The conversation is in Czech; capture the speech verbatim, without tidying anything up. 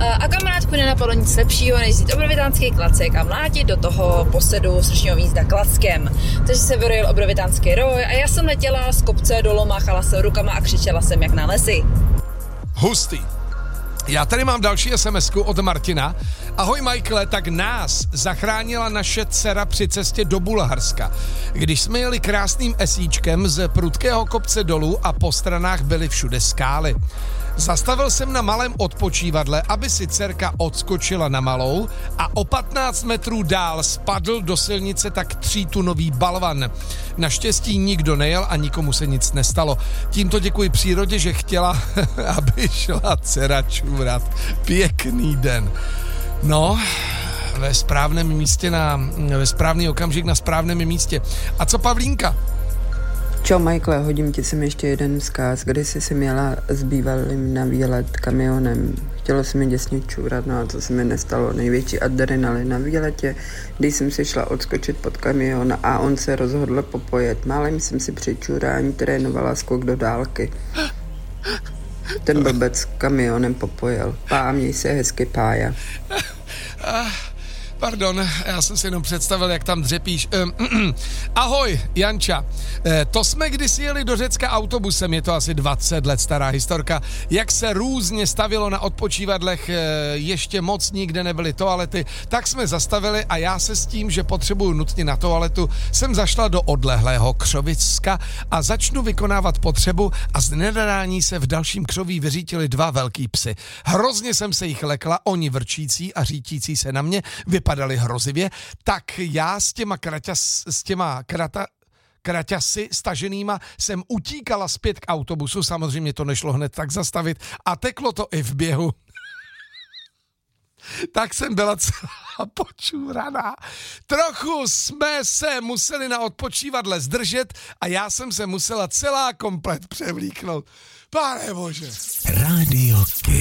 A kamarádku nenapadlo nic lepšího, než vzít obrovitánský klacek a mlátit do toho posedu sršního hnízda klackem. Takže se vyrojil obrovitánský roj a já jsem letěla z kopce dolů, máchala jsem rukama a křičela jsem jak na lesy. Hustý. Já tady mám další SMSku od Martina. Ahoj Michaele, tak nás zachránila naše dcera při cestě do Bulharska. Když jsme jeli krásným esíčkem z prudkého kopce dolů a po stranách byly všude skály. Zastavil jsem na malém odpočívadle, aby si dcerka odskočila na malou a o patnáct metrů dál spadl do silnice tak třítunový balvan. Naštěstí nikdo nejel a nikomu se nic nestalo. Tímto děkuji přírodě, že chtěla, aby šla dcera čůrat. Pěkný den. No, ve správném místě na, ve správný okamžik na správném místě. A co Pavlínka? Čau Michaele, hodím ti sem ještě jeden vzkaz, kdy jsi si měla s bývalým na výlet kamionem. Chtělo se mi děsně čůrat, no a to se mi nestalo. Největší adrenalin na výletě, když jsem si šla odskočit pod kamion a on se rozhodl popojet. Málem jsem si při čurání trénovala skok do dálky. Ten blbec kamionem popojel. Pá, měj se hezky, Pája. Pardon, já jsem si jenom představil, jak tam dřepíš. Ahoj, Janča. To jsme kdysi jeli do Řecka autobusem, je to asi dvacet let stará historka. Jak se různě stavilo na odpočívadlech, ještě moc nikde nebyly toalety, tak jsme zastavili a já se s tím, že potřebuju nutně na toaletu, jsem zašla do odlehlého křoviska a začnu vykonávat potřebu a z nedadání se v dalším křoví vyřítili dva velký psy. Hrozně jsem se jich lekla, oni vrčící a řítící se na mě vypadali hrozivě, tak já s těma kraťas, s těma krata, kraťasy staženýma jsem utíkala zpět k autobusu, samozřejmě to nešlo hned tak zastavit a teklo to i v běhu. Tak jsem byla celá počůraná. Trochu jsme se museli na odpočívadle zdržet a já jsem se musela celá komplet převlíknout. Pane bože. Rádio Kid.